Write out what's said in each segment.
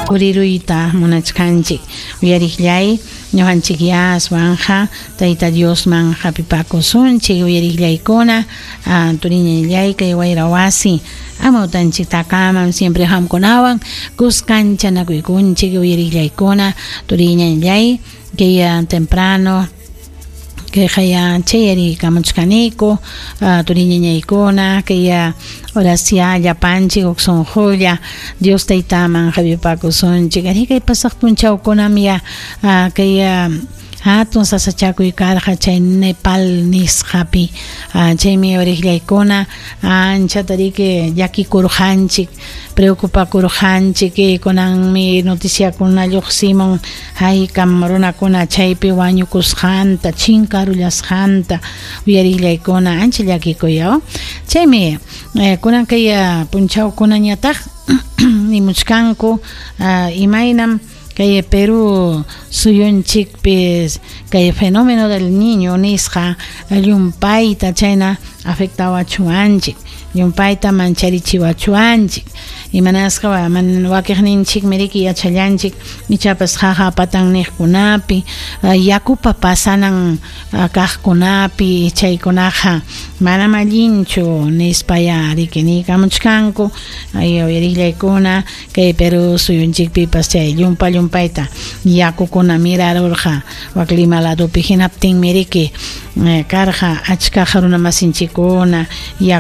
uriruyta munachkanchik uyariklay ñuqanchik yaswanja Tayta Diosman hapipakusunchik uyariklaykuna turiñaylay kay wayra wasi amutanchik takaman siempre hamkunawan kuskanchanakuykuykunchik uyariklaykuna turiñaylay kay temprano que haya chayari kamuchkaniko turiñañaykuna kaya orasia llapanchik uksun julla Dios taytaman hapipakusunchik ari kay pasaq punchawkunami kaya hatun sasachakuykarqa chay Nepal nisqapi chaymi uriklaykuna anchatariki llakikurqanchik preocupakurqanchik kunanmi noticiakuna lluqsimun haykam runakuna chaypi wañukusqanta chinkarullasqanta uyariklaykuna ancha llakikuya chaymi kunan kay punchawkunañataq nimuchkanku imaynam kay Perú suyunchikpis kay fenómeno del niño nisqa llumpayta chayna afectawachuanchik llumpayta mancharichiwachuanchik imanasqa wakiqninchik miriki yachallanchik michapas jaja patan niqkunapi yakupa pasanan kaqkunapi chaykunaqa mana mallinchu nispaya rikini kamuchkanku uyariklaykuna kay Perú suyunchikpipas chay llumpayta yakukuna mirarurqa wak Lima ladopi hinaptin miriki karqa achka runa masinchikuna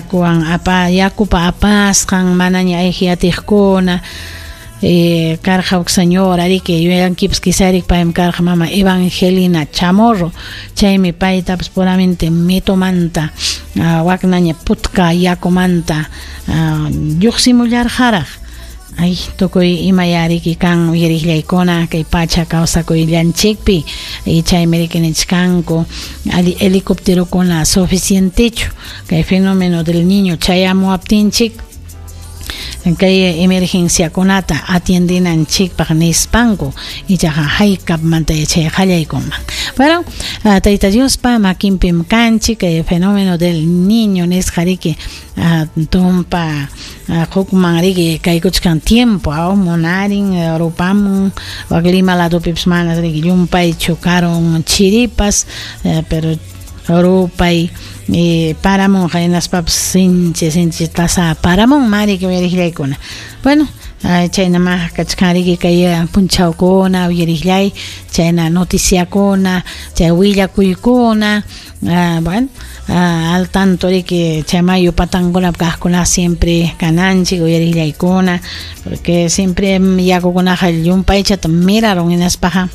yakupa apasqan manaña ayqiyatiqkuna karqa uk señora riki yuyankipas kisarik paymi karqa mama Evangelina Chamorro chaymi paytapas puramente mitomanta waknaña putka yakumanta lluqsimullarqaraq ay tukuy imayariki kan uyariklaykuna kay pacha kawsakuyllanchikpi chaymi rikinchkanku helicópterokuna suficientechu kay fenómeno del niño chayamuaptinchik kay emergenciakunata atiendinanchikpaq nispanku ichaqa haykapmanta chay qallaykunman bueno Tayta Diospa makinpim kanchik kay fenómeno del niño nisqariki tumpa hukman riki kaykuchkan tiempo munarin rupamun wak Lima ladopipas mana riki llumpaychu karun chiripas pero rupay paramun haynaspapas sinchi tasa paramun mari que uyariklaykuna bueno chaynama kachkanriki kay punchawkuna uyariklay chayna noticiakuna chay willakuykuna bueno al tanto riki chaymayu patankunap kaqkuna siempre kananchik uyariklaykuna porque siempre yakukunaqa llumpaychata miraron hinaspaqa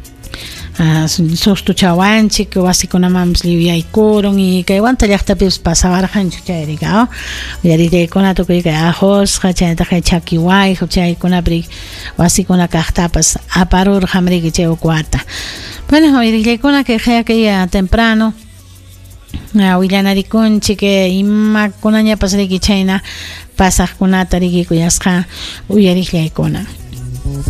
sustuchawanchik wasikunamanpas liwyaykurun y kaywanta llaqtapipas pasawarqanchik chayrika uyariklaykuna tukuy kay ajosqa chayta kay chakiwayqa chaykunapi wasikuna kaqtapas aparurqam riki chay uk wata bueno uyariklaykuna kay temprano willanarikunchik imakunañapas riki chayna pasaqkunata riki kuyasqa uyariklaykuna